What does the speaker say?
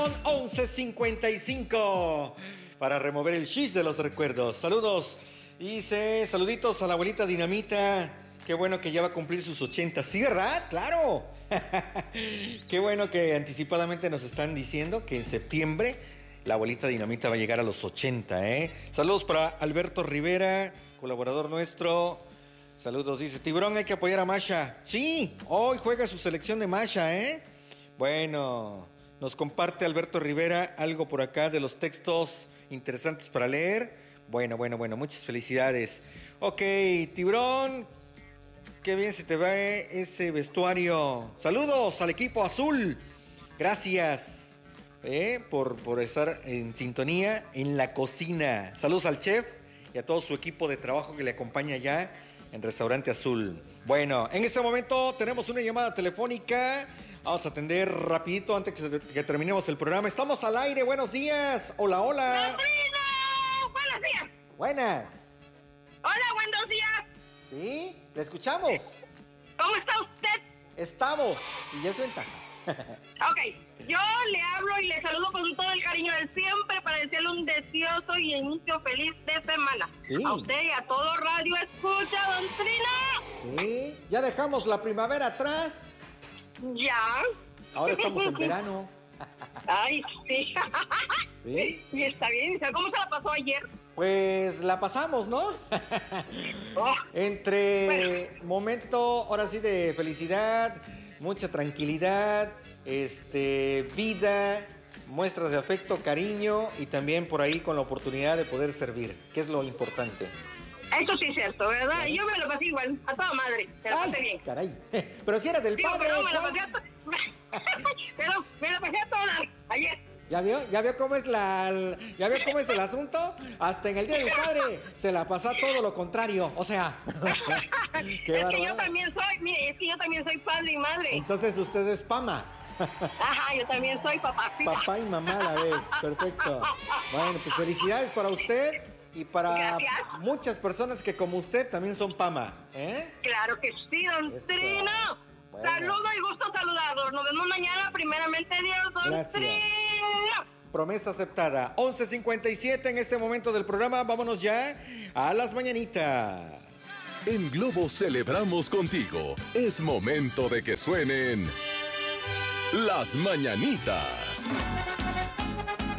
11:55 para remover el chis de los recuerdos. Saludos. Dice, saluditos a la abuelita Dinamita. Qué bueno que ya va a cumplir sus 80. ¿Sí, verdad? ¡Claro! Qué bueno que anticipadamente nos están diciendo que en septiembre la abuelita Dinamita va a llegar a los 80, ¿eh? Saludos para Alberto Rivera, colaborador nuestro. Saludos, dice Tiburón, hay que apoyar a Masha. Sí, hoy juega su selección de Masha, ¿eh? Bueno, nos comparte Alberto Rivera algo por acá de los textos interesantes para leer. Bueno, muchas felicidades. Ok, Tiburón, qué bien se te ve ese vestuario. Saludos al equipo azul. Gracias por estar en sintonía en la cocina. Saludos al chef y a todo su equipo de trabajo que le acompaña ya en Restaurante Azul. Bueno, en este momento tenemos una llamada telefónica. Vamos a atender rapidito antes que terminemos el programa. Estamos al aire, buenos días. Hola. ¡Buenos días! Buenas. Hola, buenos días. ¿Sí? ¿Le escuchamos? ¿Cómo está usted? Estamos. Y ya es ventaja. Ok, yo le hablo y le saludo con todo el cariño del siempre para desearle un deseoso y inicio feliz de semana. Sí. A usted y a todo Radio Escucha, don Trino. Sí, ya dejamos la primavera atrás. Ya. Ahora estamos en verano. Ay, sí. ¿Sí? Y está bien. ¿Cómo se la pasó ayer? Pues la pasamos, ¿no? Entre momento, ahora sí, de felicidad, mucha tranquilidad, vida, muestras de afecto, cariño y también por ahí con la oportunidad de poder servir, que es lo importante. Eso sí es cierto, ¿verdad? Yo me lo pasé igual, a toda madre. Se la pasé bien. Caray. Pero si era del Sí, padre. pero me la pasé a toda ayer. ¿Ya vio cómo es el asunto? Hasta en el Día del Padre se la pasa todo lo contrario. O sea, es que yo también soy padre y madre. Entonces usted es Pama. Ajá, yo también soy papacita. Papá y mamá a la vez. Perfecto. Bueno, pues felicidades para usted y para Gracias. muchas personas que como usted también son Pama. Claro que sí, don Eso. Trino. Bueno. Saludo y gusto saludarlos. Nos vemos mañana, primeramente Dios, don Gracias. Trino. Promesa aceptada. 11:57 en este momento del programa. Vámonos ya a las mañanitas. En Globo celebramos contigo. Es momento de que suenen las mañanitas.